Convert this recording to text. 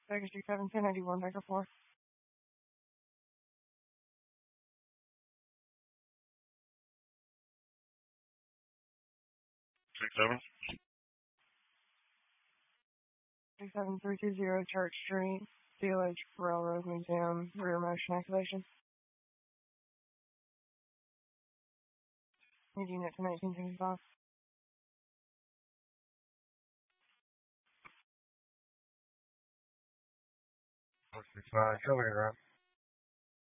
Vegas 371091, Baker 4. 67. 27320 Church Street, COH Railroad Museum, rear motion activation. Need unit to 1975. 469, kilometer ground.